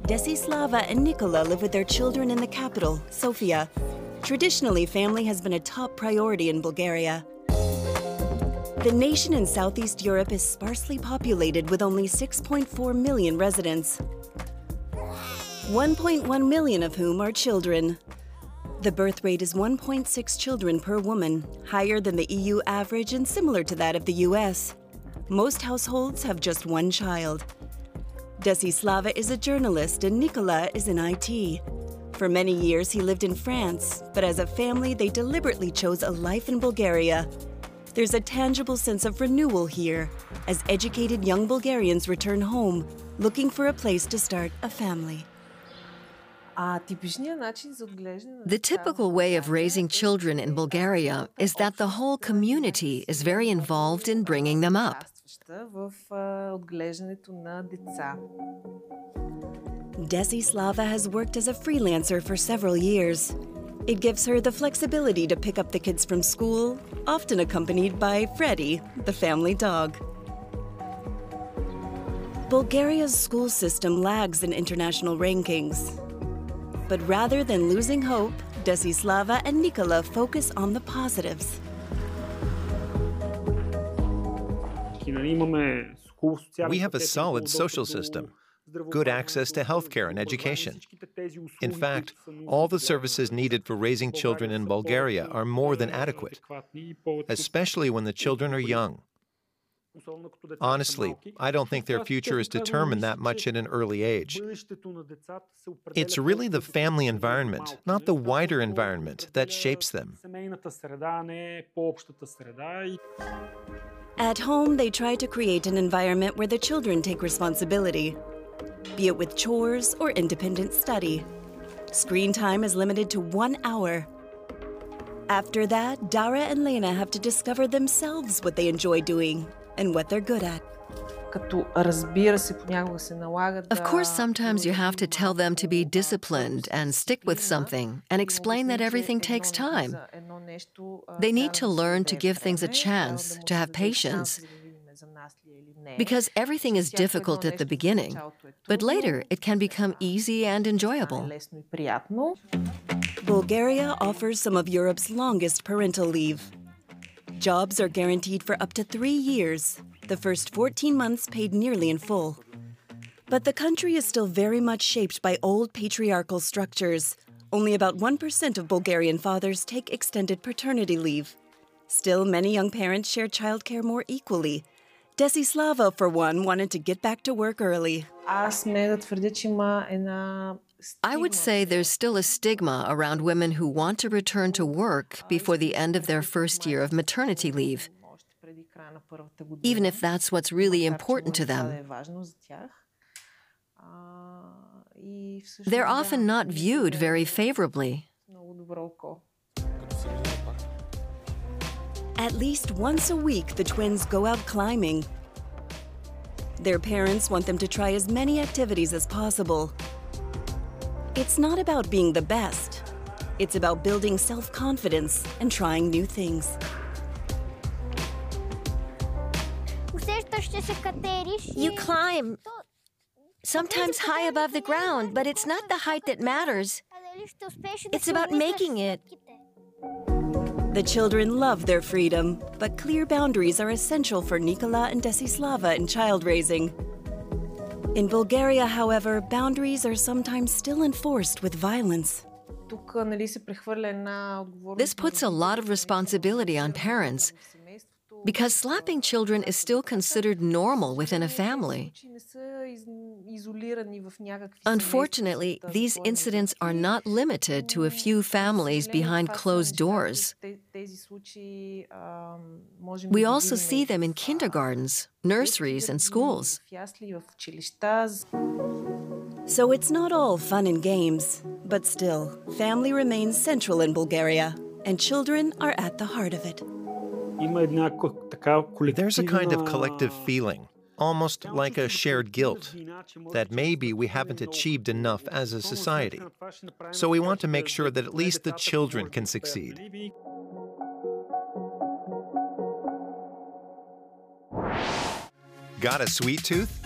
Desislava and Nikola live with their children in the capital, Sofia. Traditionally, family has been a top priority in Bulgaria. The nation in Southeast Europe is sparsely populated with only 6.4 million residents, 1.1 million of whom are children. The birth rate is 1.6 children per woman, higher than the EU average and similar to that of the US. Most households have just one child. Desislava is a journalist and Nikola is in IT. For many years, he lived in France, but as a family, they deliberately chose a life in Bulgaria. There's a tangible sense of renewal here, as educated young Bulgarians return home, looking for a place to start a family. The typical way of raising children in Bulgaria is that the whole community is very involved in bringing them up. Desislava has worked as a freelancer for several years. It gives her the flexibility to pick up the kids from school, often accompanied by Freddie, the family dog. Bulgaria's school system lags in international rankings. But rather than losing hope, Desislava and Nikola focus on the positives. We have a solid social system, good access to healthcare and education. In fact, all the services needed for raising children in Bulgaria are more than adequate, especially when the children are young. Honestly, I don't think their future is determined that much at an early age. It's really the family environment, not the wider environment, that shapes them. At home, they try to create an environment where the children take responsibility, be it with chores or independent study. Screen time is limited to 1 hour. After that, Dara and Lena have to discover themselves what they enjoy doing and what they're good at. Of course, sometimes you have to tell them to be disciplined and stick with something and explain that everything takes time. They need to learn to give things a chance, to have patience, because everything is difficult at the beginning, but later it can become easy and enjoyable. Bulgaria offers some of Europe's longest parental leave. Jobs are guaranteed for up to 3 years, the first 14 months paid nearly in full. But the country is still very much shaped by old patriarchal structures. Only about 1% of Bulgarian fathers take extended paternity leave. Still, many young parents share childcare more equally. Desislava, for one, wanted to get back to work early. I would say there's still a stigma around women who want to return to work before the end of their first year of maternity leave, even if that's what's really important to them. They're often not viewed very favorably. At least once a week, the twins go out climbing. Their parents want them to try as many activities as possible. It's not about being the best. It's about building self-confidence and trying new things. You climb, sometimes high above the ground, but it's not the height that matters. It's about making it. The children love their freedom, but clear boundaries are essential for Nikola and Desislava in child raising. In Bulgaria, however, boundaries are sometimes still enforced with violence. This puts a lot of responsibility on parents, because slapping children is still considered normal within a family. Unfortunately, these incidents are not limited to a few families behind closed doors. We also see them in kindergartens, nurseries, and schools. So it's not all fun and games, but still, family remains central in Bulgaria, and children are at the heart of it. There's a kind of collective feeling, almost like a shared guilt, that maybe we haven't achieved enough as a society. So we want to make sure that at least the children can succeed. Got a sweet tooth?